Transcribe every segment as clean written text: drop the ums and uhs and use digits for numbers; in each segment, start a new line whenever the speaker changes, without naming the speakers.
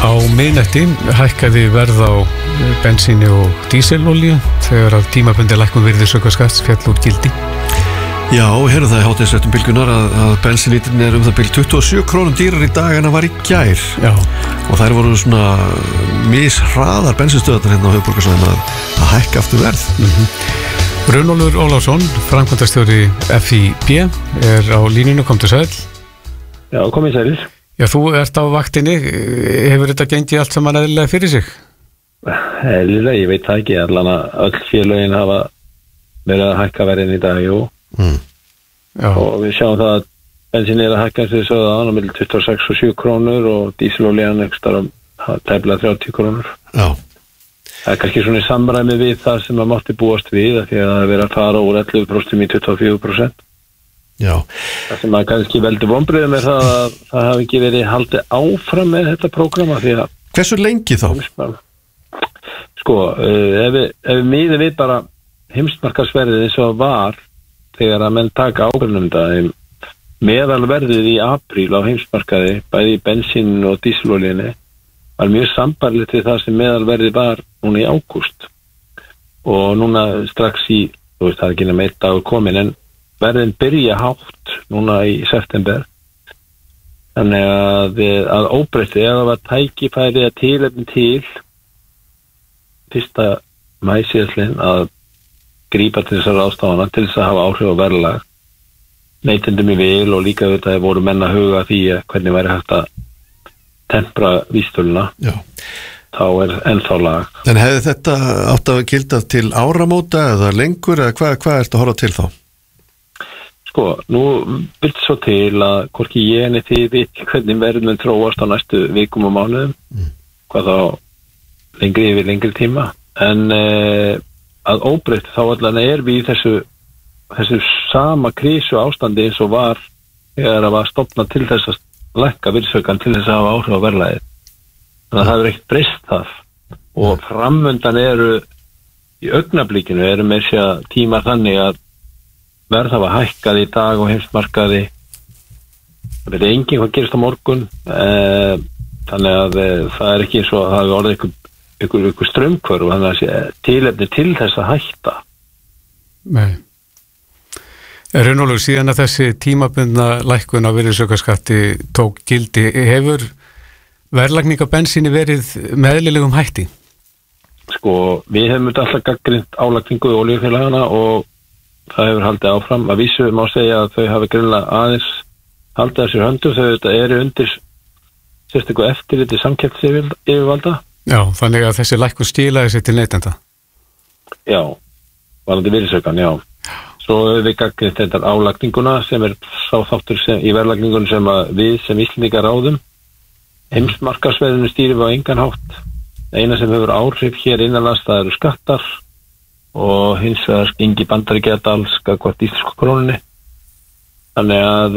Á miðnætti hækkaði verð á bensíni og díselolíu þegar að tímabundin lækkun virðisaukaskatts féll úr gildi.
Já, heyrðu það í hádegisfréttum Bylgjunnar að bensínlítrinn það bil 27 krónum dýrar í dag en það var í gær.
Já.
Og þær voru svona mishraðar bensinstöðarnar hérna á höfuðborgarsvæðinu að hækka aftur verð.
Runólfur Ólafsson, framkvæmdastjóri FIB, á línunni, komdu sæl.
Já, komið sælir.
Já, þú ert á vaktinni, hefur þetta gengið allt saman eðlilega fyrir sig?
Eðlilega, ég veit það ekki, allan að öll félögin hafa verið að hækka verðin í dag, jú. Og við sjáum það að bensin að hækka eins og þess að á milli 26 og 7 krónur og dísilolían ekstra tæplega 30 krónur.
Já.
Það kannski svona í samræmi við það sem að mátti búast við, því að það er verið að fara úr 11% í 24%.
Já.
Það sem að kannski veldur vonbrigðum er það að það hafi ekki verið haldið áfram með þetta prógrama því að...
Hversu lengi þá?
Sko, ef við miðum við bara heimsmarkaðsverðið eins og var þegar að menn taka ákvörðun það meðalverðið í apríl á heimsmarkaði, bæði í bensín og dísilolíunni, var mjög sambarlegt við það sem meðalverðið var núna í ágúst. Og núna strax í, þú veist, það er ekki nema 1 dagur komin, en verðin byrja hátt núna í september. Þannig að óbreytti, ef það var tækifæri að tilefni til 1. maí síðastliðinn að grípa til þessar ráðstafana til þess að hafa áhrif á verðlag. Neytendum í vil og líka þetta voru menn að huga því hvernig væri hægt að tempra vísitöluna.
Já.
Þá er ennþá lag.
En hefði þetta átt að gilda til áramóta eða lengur eða hvað ertu að horfa til þá?
Sko, nú vilt svo til að hvorki ég en þið veit hvernig verðum þróast á næstu vikum og mánuðum, hvað þá lengri yfir lengri tíma, en að óbreytt þá allan er við í þessu sama krísu ástandi eins og var þegar það var stofnað til þess að lækka virðisaukann til þess að hafa áhrif á verðlagið. Þannig að það er ekkert breyst þar og framöndan eru í augnablikinu eru með sér tíma þannig að verð hafa hækkað í dag og heimsmarkaði. Það veit enginn hvað gerist á morgun, þannig að það er ekki eins og að það hefur orðið ykkur straumhvörf, þannig að það sé tilefni til þess að hætta.
Nei. Runólfur, síðan að þessi tímabundna lækkun á virðisaukaskatti tók gildi, hefur verðlagning á bensíni verið með eðlilegum hætti?
Sko, við hefum alltaf gagnrýnt álagningu olíufélagana og það hefur haldið áfram. Að vísu má segja að þau hafi greinilega aðeins haldið að sér höndum, þau þetta eru undir sérstaklega eftirliti samkeppnisyfirvalda.
Já, þannig að þessi lækkun skilaði sér til neytenda.
Já, varðandi virðisaukann, já. Svo hefur við gagnrýnt þetta álagninguna sem er sá þáttur í verðlagningunum sem að við sem Íslendingar ráðum. Heimsmarkaðsverðinu stýrum við á engan hátt. Eina sem hefur áhrif hér innanlands það eru skattar og hins vegar gengi Bandaríkjadals gagnvart íslensku krónunni. Þannig að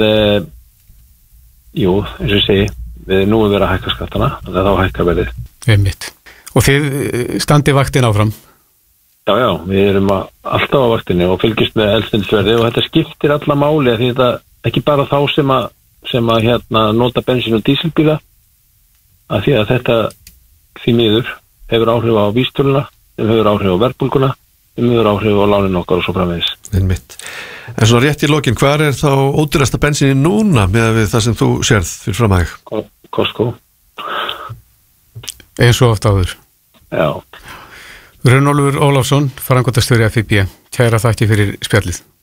eins og ég segi, við nú verið að hækka skattana, þannig að þá hækka verðið.
Einmitt. Og þið standið vaktin áfram?
Já, við erum alltaf á vaktinni og fylgjumst með eldsneytisverði og þetta skiptir alla máli því þetta ekki bara þá sem að nota bensín og dísilbíla, að því að þetta því miður hefur áhrif á vísitöluna, hefur áhrif á verðbólguna, hefur áhrif á lánin okkar og svo framvegis.
Einmitt. En svo rétt í lokin, hvar er þá ódýrasta bensíni núna með við það sem þú sérð fyrir framhæg?
Costco.
Eins og oft áður.
Já.
Runólfur Ólafsson, framkvæmdastjóri FIB, kæra þakki fyrir spjallið.